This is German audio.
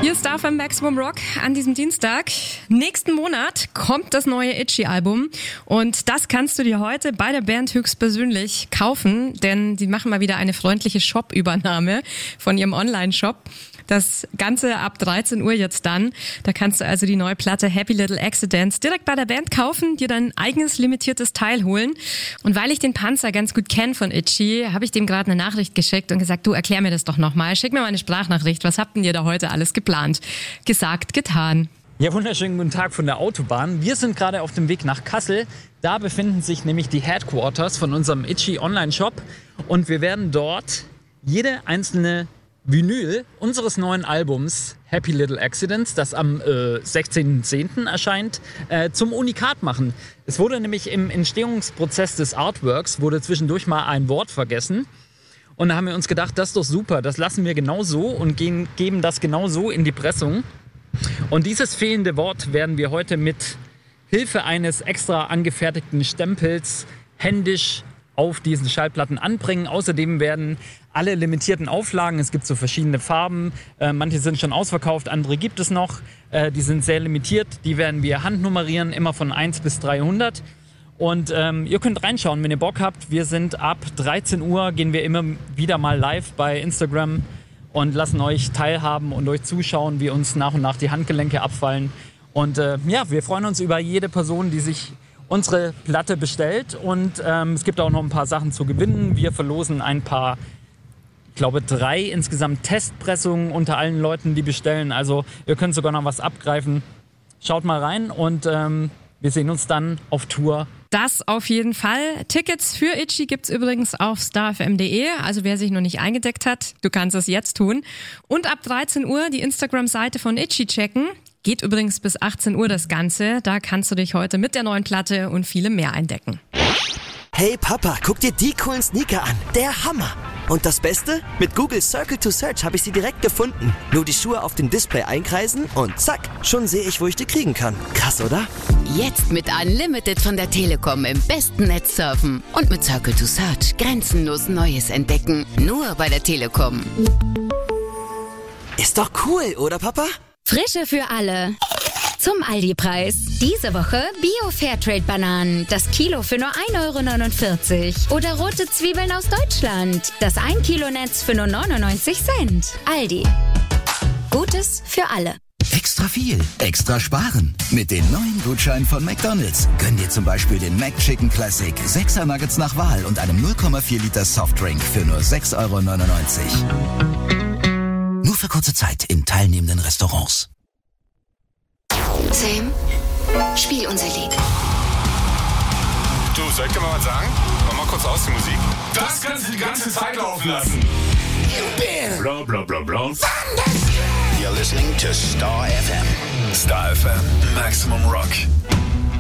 Hier ist Star Maximum Rock an diesem Dienstag. Nächsten Monat kommt das neue Itchy-Album und das kannst du dir heute bei der Band höchstpersönlich kaufen, denn die machen mal wieder eine freundliche Shop-Übernahme von ihrem Online-Shop. Das Ganze ab 13 Uhr jetzt dann. Da kannst du also die neue Platte Happy Little Accidents direkt bei der Band kaufen, dir dein eigenes limitiertes Teil holen. Und weil ich den Panzer ganz gut kenne von Itchy, habe ich dem gerade eine Nachricht geschickt und gesagt, du erklär mir das doch nochmal. Schick mir mal eine Sprachnachricht. Was habt denn ihr da heute alles geplant? Gesagt, getan. Ja, wunderschönen guten Tag von der Autobahn. Wir sind gerade auf dem Weg nach Kassel. Da befinden sich nämlich die Headquarters von unserem Itchy Online-Shop. Und wir werden dort jede einzelne Vinyl unseres neuen Albums Happy Little Accidents, das am 16.10. erscheint, zum Unikat machen. Es wurde nämlich im Entstehungsprozess des Artworks wurde zwischendurch mal ein Wort vergessen. Und da haben wir uns gedacht, das ist doch super, das lassen wir genau so und geben das genau so in die Pressung. Und dieses fehlende Wort werden wir heute mit Hilfe eines extra angefertigten Stempels händisch auf diesen Schallplatten anbringen. Außerdem werden alle limitierten Auflagen, es gibt so verschiedene Farben, manche sind schon ausverkauft, andere gibt es noch, die sind sehr limitiert, die werden wir handnummerieren, immer von 1 bis 300. Und ihr könnt reinschauen, wenn ihr Bock habt. Wir sind ab 13 Uhr, gehen wir immer wieder mal live bei Instagram und lassen euch teilhaben und euch zuschauen, wie uns nach und nach die Handgelenke abfallen. Und ja, wir freuen uns über jede Person, die sich unsere Platte bestellt. Und es gibt auch noch ein paar Sachen zu gewinnen. Wir verlosen ein paar, ich glaube 3 insgesamt Testpressungen unter allen Leuten, die bestellen. Also ihr könnt sogar noch was abgreifen. Schaut mal rein und wir sehen uns dann auf Tour. Das auf jeden Fall. Tickets für Itchy gibt's übrigens auf starfm.de. Also wer sich noch nicht eingedeckt hat, du kannst es jetzt tun. Und ab 13 Uhr die Instagram-Seite von Itchy checken. Geht übrigens bis 18 Uhr das Ganze. Da kannst du dich heute mit der neuen Platte und vielem mehr eindecken. Hey Papa, guck dir die coolen Sneaker an. Der Hammer. Und das Beste? Mit Google Circle to Search habe ich sie direkt gefunden. Nur die Schuhe auf dem Display einkreisen und zack, schon sehe ich, wo ich die kriegen kann. Krass, oder? Jetzt mit Unlimited von der Telekom im besten Netz surfen. Und mit Circle to Search grenzenlos Neues entdecken. Nur bei der Telekom. Ist doch cool, oder Papa? Frische für alle. Zum Aldi-Preis. Diese Woche Bio-Fairtrade-Bananen. Das Kilo für nur 1,49 € Oder rote Zwiebeln aus Deutschland. Das 1 Kilo Netz für nur 99 Cent. Aldi. Gutes für alle. Extra viel, extra sparen. Mit den neuen Gutscheinen von McDonald's. Gönn dir zum Beispiel den McChicken Classic, 6er Nuggets nach Wahl und einem 0,4 Liter Softdrink für nur 6,99 €. Nur für kurze Zeit in teilnehmenden Restaurants. Sam, spiel unser Lied. Du, soll ich dir mal was sagen? Mach mal kurz aus die Musik. Das kannst du die ganze Zeit laufen lassen. Bla bla bla bla. You're listening to Star FM. Star FM, Maximum Rock.